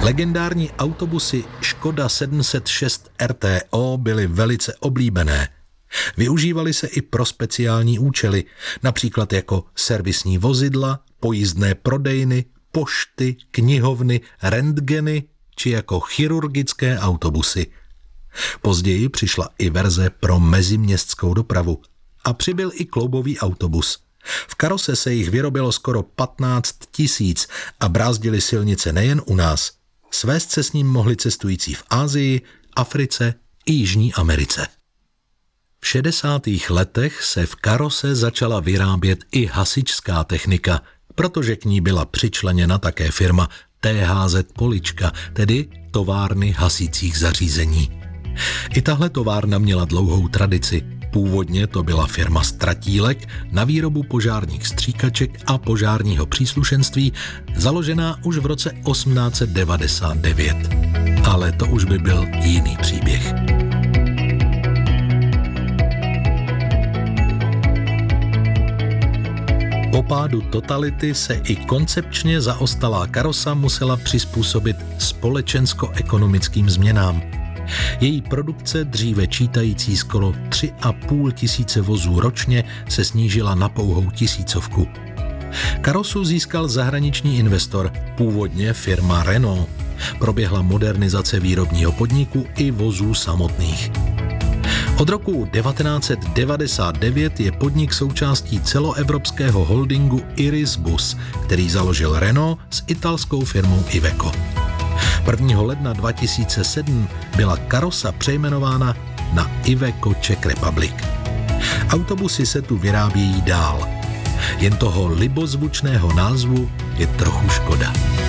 Legendární autobusy Škoda 706 RTO byly velice oblíbené. Využívaly se i pro speciální účely, například jako servisní vozidla, pojízdné prodejny, pošty, knihovny, rentgeny či jako chirurgické autobusy. Později přišla i verze pro meziměstskou dopravu a přibyl i kloubový autobus. V karose se jich vyrobilo skoro 15 000 a brázdili silnice nejen u nás. Svést se s ním mohli cestující v Asii, Africe i Jižní Americe. V 60. letech se v karose začala vyrábět i hasičská technika, protože k ní byla přičleněna také firma THZ Polička, tedy továrny hasících zařízení. I tahle továrna měla dlouhou tradici. Původně to byla firma Stratílek na výrobu požárních stříkaček a požárního příslušenství, založená už v roce 1899. Ale to už by byl jiný příběh. Po pádu totality se i koncepčně zaostalá karosa musela přizpůsobit společensko-ekonomickým změnám. Její produkce, dříve čítající skoro 3 500 vozů ročně, se snížila na pouhou 1000. Karosu získal zahraniční investor, původně firma Renault. Proběhla modernizace výrobního podniku i vozů samotných. Od roku 1999 je podnik součástí celoevropského holdingu Irisbus, který založil Renault s italskou firmou Iveco. 1. ledna 2007 byla karosa přejmenována na Iveco Czech Republic. Autobusy se tu vyrábějí dál. Jen toho libozvučného názvu je trochu škoda.